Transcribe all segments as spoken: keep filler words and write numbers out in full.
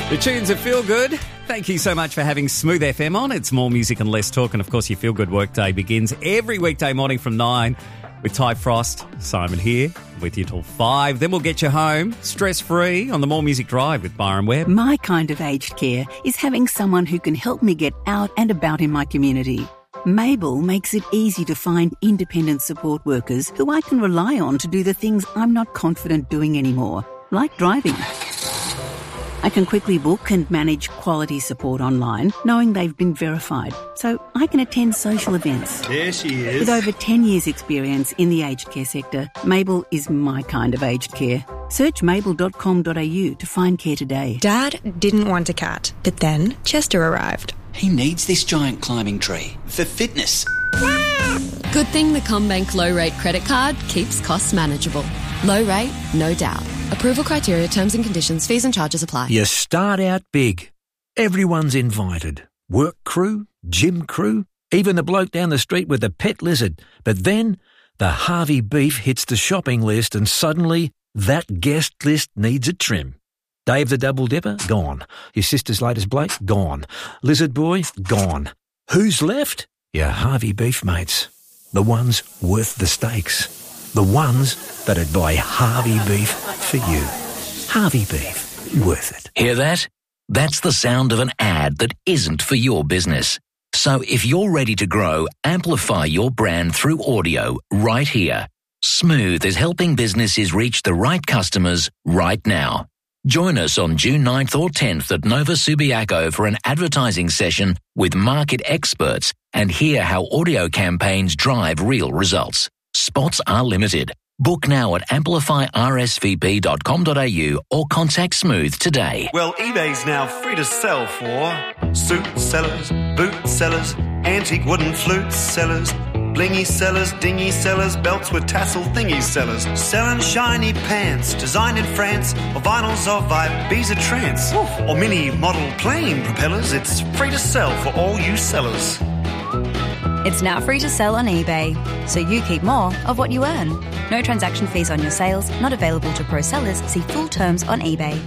The tunes are feel good. Thank you so much for having Smooth F M on. It's more music and less talk. And of course, your feel good workday begins every weekday morning from nine with Ty Frost. Simon here with you till five. Then we'll get you home stress free on the More Music Drive with Byron Webb. My kind of aged care is having someone who can help me get out and about in my community. Mabel makes it easy to find independent support workers who I can rely on to do the things I'm not confident doing anymore, like driving. I can quickly book and manage quality support online, knowing they've been verified, so I can attend social events. There she is. With over ten years' experience in the aged care sector, Mabel is my kind of aged care. Search mabel dot com dot a u to find care today. Dad didn't want a cat, but then Chester arrived. He needs this giant climbing tree for fitness. Good thing the CommBank low rate credit card keeps costs manageable. Low rate, no doubt. Approval criteria, terms and conditions, fees and charges apply. You start out big. Everyone's invited. Work crew, gym crew, even the bloke down the street with the pet lizard. But then the Harvey beef hits the shopping list and suddenly that guest list needs a trim. Dave the Double Dipper, gone. Your sister's latest Blake, gone. Lizard Boy, gone. Who's left? Your Harvey beef mates. The ones worth the stakes. The ones that'd buy Harvey beef for you. Harvey beef, worth it. Hear that? That's the sound of an ad that isn't for your business. So if you're ready to grow, amplify your brand through audio right here. Smooth is helping businesses reach the right customers right now. Join us on June ninth or tenth at Nova Subiaco for an advertising session with market experts and hear how audio campaigns drive real results. Spots are limited. Book now at amplify r s v p dot com dot a u or contact Smooth today. Well, eBay's now free to sell for suit sellers, boot sellers, antique wooden flute sellers, blingy sellers, dingy sellers, belts with tassel thingy sellers, selling shiny pants designed in France, or vinyls of Ibiza trance, or mini model plane propellers. It's free to sell for all you sellers. It's now free to sell on eBay, so you keep more of what you earn. No transaction fees on your sales, not available to pro sellers. See full terms on eBay.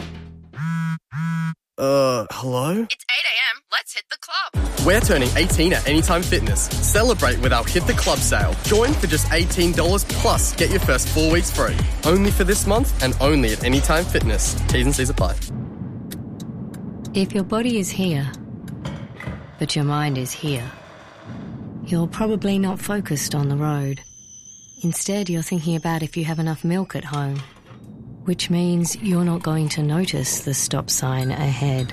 Uh, hello? It's eight a.m. Let's hit the club. We're turning eighteen at Anytime Fitness. Celebrate with our Hit the Club sale. Join for just eighteen dollars plus get your first four weeks free. Only for this month and only at Anytime Fitness. T's and C's apply. If your body is here, but your mind is here, you're probably not focused on the road. Instead, you're thinking about if you have enough milk at home, which means you're not going to notice the stop sign ahead.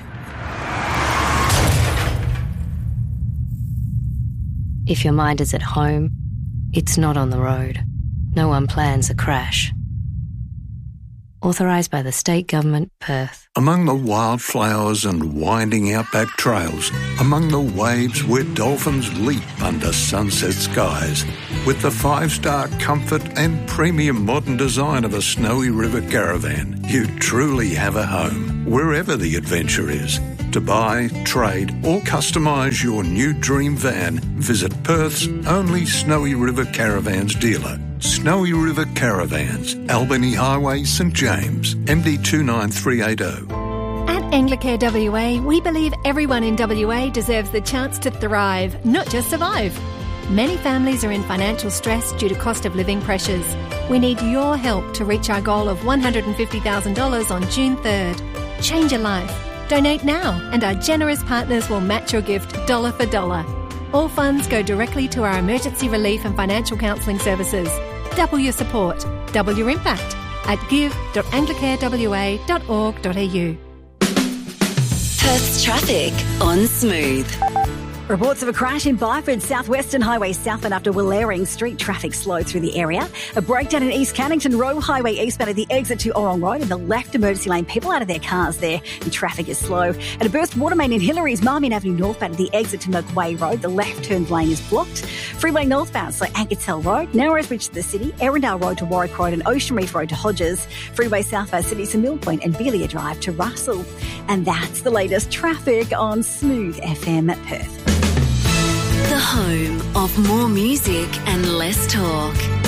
If your mind is at home, it's not on the road. No one plans a crash. Authorised by the State Government, Perth. Among the wildflowers and winding outback trails, among the waves where dolphins leap under sunset skies, with the five-star comfort and premium modern design of a Snowy River caravan, you truly have a home, wherever the adventure is. To buy, trade or customise your new dream van, visit Perth's only Snowy River Caravans dealer. Snowy River Caravans, Albany Highway, St James, M D two nine three eight zero. At Anglicare W A, we believe everyone in W A deserves the chance to thrive, not just survive. Many families are in financial stress due to cost of living pressures. We need your help to reach our goal of one hundred fifty thousand dollars on June third. Change your life. Donate now, and our generous partners will match your gift dollar for dollar. All funds go directly to our emergency relief and financial counselling services. Double your support, double your impact at give dot anglicare w a dot org dot a u. Perth's traffic on Smooth. Reports of a crash in Byford, South Western Highway southbound after Willering. Street traffic slow through the area. A breakdown in East Cannington Road Highway eastbound at the exit to Orong Road. In the left emergency lane, people out of their cars there and traffic is slow. And a burst water main in Hillary's Marmion Avenue northbound at the exit to Milkway Road. The left turn lane is blocked. Freeway northbound, so Ankersell Road, Narrows Bridge to the city, Erindale Road to Warwick Road and Ocean Reef Road to Hodges. Freeway southbound City to Mill Point and Belia Drive to Russell. And that's the latest traffic on Smooth F M Perth. The home of more music and less talk.